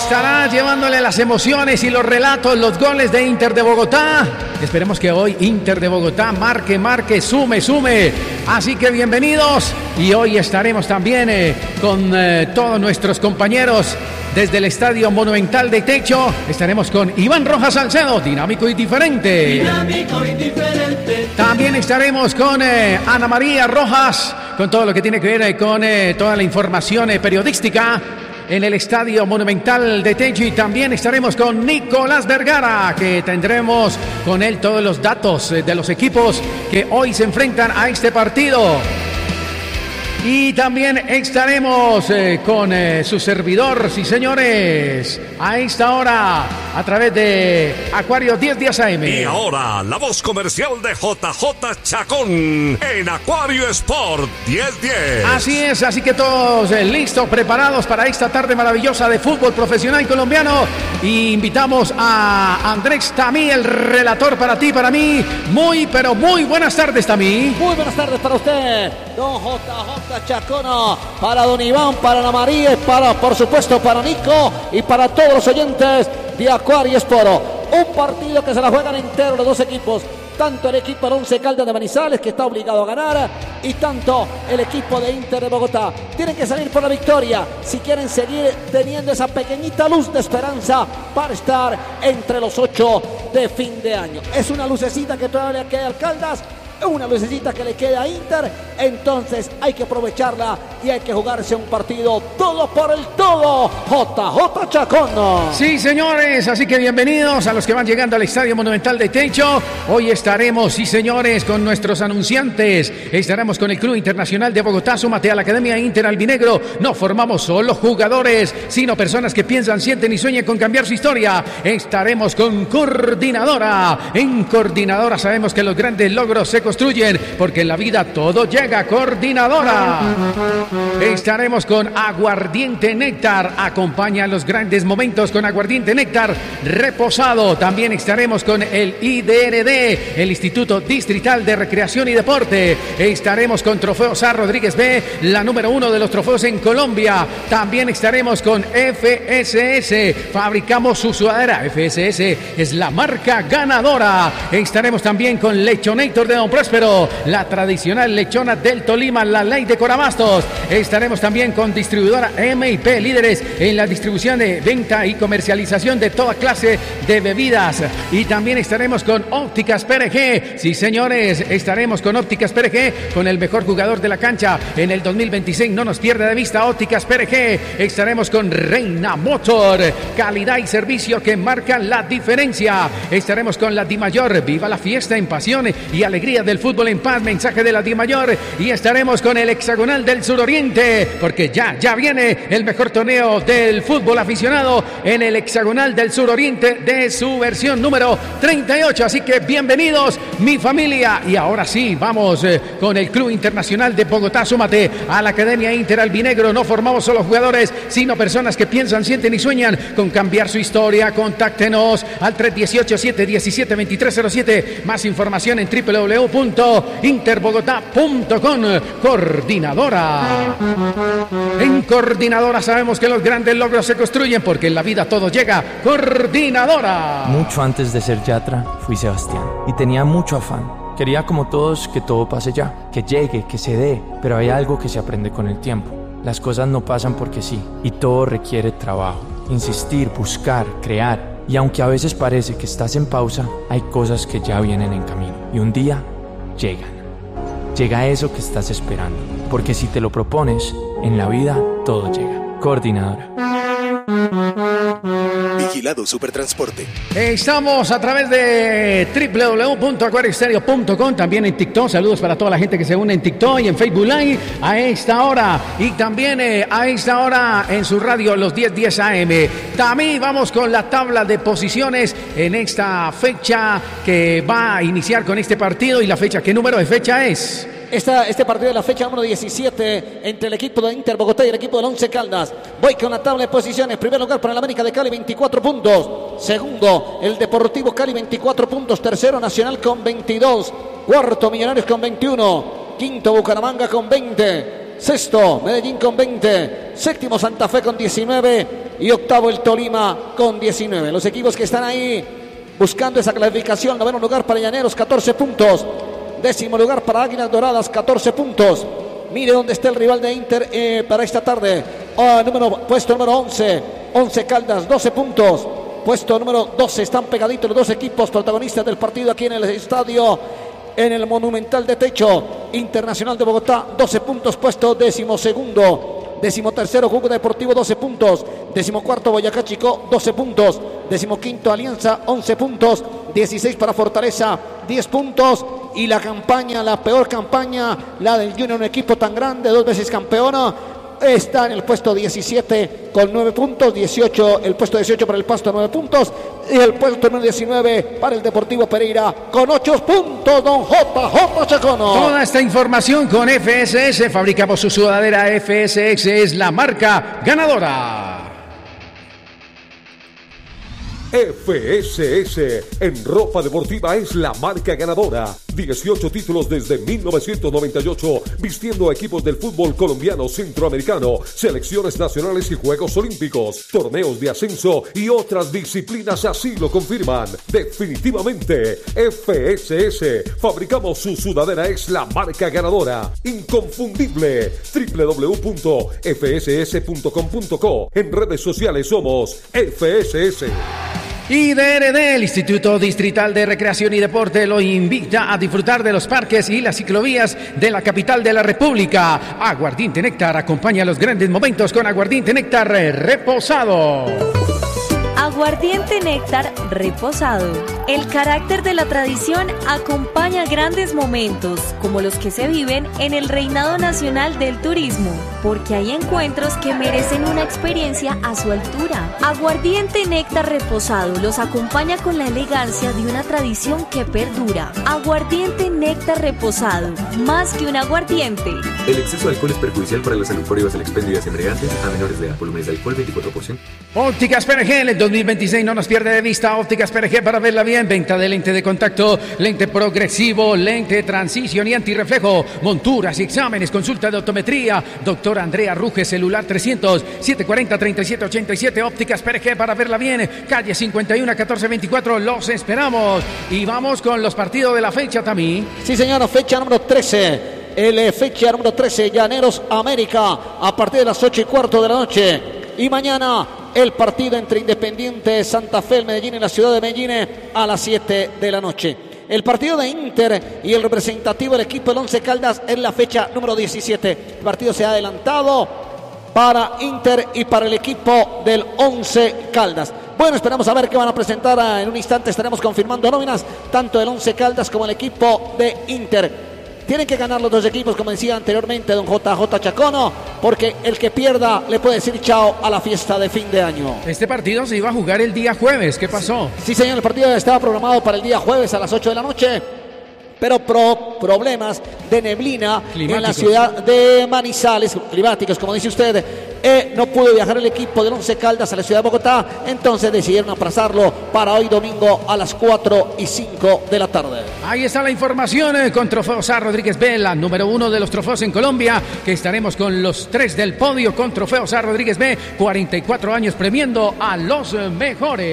estará llevándole las emociones y los relatos, los goles de Inter de Bogotá. Esperemos que hoy Inter de Bogotá marque, sume. Así que bienvenidos. Y hoy estaremos también con todos nuestros compañeros desde el Estadio Monumental de Techo. Estaremos con Iván Rojas Salcedo, dinámico y diferente. También estaremos con Ana María Rojas, con todo lo que tiene que ver con toda la información periodística en el Estadio Monumental de Techo. Y también estaremos con Nicolás Vergara, que tendremos con él todos los datos de los equipos que hoy se enfrentan a este partido. Y también estaremos con su servidor, sí señores, a esta hora, a través de Acuario 1010 AM. Y ahora, la voz comercial de JJ Chacón en Acuario Sport 1010. Así es, así que todos listos, preparados para esta tarde maravillosa de fútbol profesional colombiano. Y invitamos a Andrés Tamí, el relator para ti, para mí. Muy, pero muy buenas tardes, Tamí. Muy buenas tardes para usted, don JJ Chacono, para don Iván, para Ana María, y por supuesto para Nico y para todos los oyentes de Acuario Sport. Un partido que se la juegan entero los dos equipos, tanto el equipo de Once Caldas de Manizales, que está obligado a ganar, y tanto el equipo de Inter de Bogotá. Tienen que salir por la victoria si quieren seguir teniendo esa pequeñita luz de esperanza para estar entre los 8 de fin de año. Es una lucecita que todavía le queda al Caldas, una lucecita que le queda a Inter, entonces hay que aprovecharla y hay que jugarse un partido todo por el todo. JJ Chacón. Sí, señores, así que bienvenidos a los que van llegando al Estadio Monumental de Techo. Hoy estaremos, sí, señores, con nuestros anunciantes. Estaremos con el Club Internacional de Bogotá. Súmate a la Academia Inter Albinegro. No formamos solo jugadores, sino personas que piensan, sienten y sueñan con cambiar su historia. Estaremos con Coordinadora. En Coordinadora sabemos que los grandes logros se construyen, porque en la vida todo llega. Coordinadora. Estaremos con Aguardiente Néctar. Acompaña los grandes momentos con Aguardiente Néctar reposado. También estaremos con el IDRD, el Instituto Distrital de Recreación y Deporte. Estaremos con Trofeo Sá Rodríguez B, la número 1 de los trofeos en Colombia. También estaremos con FSS. Fabricamos su sudadera. FSS es la marca ganadora. Estaremos también con Lechonator de Don Próspero, la tradicional lechona del Tolima, la ley de Corabastos. Estaremos también con distribuidora M&P, líderes en la distribución de venta y comercialización de toda clase de bebidas. Y también estaremos con Ópticas PRG. Sí, señores, estaremos con Ópticas PRG, con el mejor jugador de la cancha en el 2026. No nos pierda de vista Ópticas PRG. Estaremos con Reina Motor, calidad y servicio que marcan la diferencia. Estaremos con la Dimayor, viva la fiesta en pasión y alegría del fútbol en paz, mensaje de la Dimayor. Y estaremos con el hexagonal del suroriente, porque ya viene el mejor torneo del fútbol aficionado en el hexagonal del suroriente de su versión número 38. Así que bienvenidos, mi familia. Y ahora sí, vamos con el Club Internacional de Bogotá. Súmate a la Academia Inter Albinegro. No formamos solo jugadores, sino personas que piensan, sienten y sueñan con cambiar su historia. Contáctenos al 318-717-2307. Más información en www.interbogotá.com. Coordinadora. En Coordinadora sabemos que los grandes logros se construyen, porque en la vida todo llega. Coordinadora. Mucho antes de ser Yatra, fui Sebastián y tenía mucho afán. Quería, como todos, que todo pase ya, que llegue, que se dé, pero hay algo que se aprende con el tiempo. Las cosas no pasan porque sí, y todo requiere trabajo, insistir, buscar, crear. Y aunque a veces parece que estás en pausa, hay cosas que ya vienen en camino, y un día llegan. Llega eso que estás esperando, porque si te lo propones, en la vida todo llega. Coordinadora. Vigilado Supertransporte. Estamos a través de www.acuariostereo.com, también en TikTok. Saludos para toda la gente que se une en TikTok y en Facebook Live a esta hora. Y también a esta hora en su radio, los 1010 AM. También vamos con la tabla de posiciones en esta fecha que va a iniciar con este partido. ¿Y la fecha? ¿Qué número de fecha es? Este partido de la fecha número 17 entre el equipo de Inter Bogotá y el equipo del Once Caldas. Voy con la tabla de posiciones. Primer lugar para el América de Cali, 24 puntos. Segundo, el Deportivo Cali, 24 puntos. Tercero, Nacional con 22. Cuarto, Millonarios con 21. Quinto, Bucaramanga con 20. Sexto, Medellín con 20. Séptimo, Santa Fe con 19. Y octavo, el Tolima con 19. Los equipos que están ahí buscando esa clasificación. Noveno lugar para Llaneros, 14 puntos. Décimo lugar para Águilas Doradas, 14 puntos. Mire dónde está el rival de Inter para esta tarde. Puesto número 11. 11 Caldas, 12 puntos. Puesto número 12. Están pegaditos los dos equipos protagonistas del partido aquí en el estadio, en el Monumental de Techo. Internacional de Bogotá, 12 puntos. Puesto 12º. 13º, Jugo Deportivo, 12 puntos. 14º, Boyacá Chico, 12 puntos. 15º, Alianza, 11 puntos. 16 para Fortaleza, 10 puntos. Y la campaña, la peor campaña, la del Junior, un equipo tan grande, 2 veces campeona, está en el puesto 17 con 9 puntos. 18, el puesto 18 para el Pasto, 9 puntos. Y el puesto número 19 para el Deportivo Pereira con 8 puntos. Don JJ Chacono. Toda esta información con FSS. Fabricamos su sudadera. FSX es la marca ganadora. FSS en ropa deportiva es la marca ganadora. 18 títulos desde 1998, vistiendo a equipos del fútbol colombiano, centroamericano, selecciones nacionales y Juegos Olímpicos, torneos de ascenso y otras disciplinas así lo confirman. Definitivamente, FSS, fabricamos su sudadera, es la marca ganadora. Inconfundible. www.fss.com.co. En redes sociales somos FSS. IDRD, el Instituto Distrital de Recreación y Deporte, lo invita a disfrutar de los parques y las ciclovías de la capital de la República. Aguardiente Néctar acompaña los grandes momentos con Aguardiente Néctar reposado. Aguardiente Néctar reposado. El carácter de la tradición acompaña grandes momentos, como los que se viven en el Reinado Nacional del Turismo, porque hay encuentros que merecen una experiencia a su altura. Aguardiente Néctar reposado los acompaña con la elegancia de una tradición que perdura. Aguardiente Néctar reposado, más que un aguardiente. El exceso de alcohol es perjudicial para la salud. Prohíbas el expendio de embriagantes a menores de edad. Volúmenes de alcohol 24%. Ópticas PRG, en el 2026 no nos pierde de vista. Ópticas PRG para verla bien. Venta de lente de contacto, lente progresivo, lente de transición y antirreflejo, monturas y exámenes, consulta de optometría. Doctora Andrea Ruge, celular 300-740-3787. Ópticas PRG para verla bien. Calle 51, 1424. Los esperamos. Y vamos con los partidos de la fecha, Tami. Sí, señor, fecha número 13. Fecha número 13, Llaneros América, a partir de las 8:15 de la noche. Y mañana el partido entre Independiente Santa Fe, el Medellín, en la ciudad de Medellín, a las 7 de la noche. El partido de Inter y el representativo del equipo del Once Caldas es la fecha número 17. El partido se ha adelantado para Inter y para el equipo del Once Caldas. Bueno, esperamos a ver qué van a presentar. En un instante estaremos confirmando nóminas, tanto del Once Caldas como el equipo de Inter. Tienen que ganar los dos equipos, como decía anteriormente don JJ Chacono, porque el que pierda le puede decir chao a la fiesta de fin de año. Este partido se iba a jugar el día jueves. ¿Qué pasó? Sí, señor, el partido estaba programado para el día jueves a las 8 de la noche, pero problemas de neblina en la ciudad de Manizales, climáticos, como dice usted, no pudo viajar el equipo del Once Caldas a la ciudad de Bogotá, entonces decidieron aplazarlo para hoy domingo a las 4:05 de la tarde. Ahí está la información con Trofeos A. Rodríguez B, la número 1 de los trofeos en Colombia, que estaremos con los 3 del podio con Trofeos A. Rodríguez B, 44 años premiando a los mejores.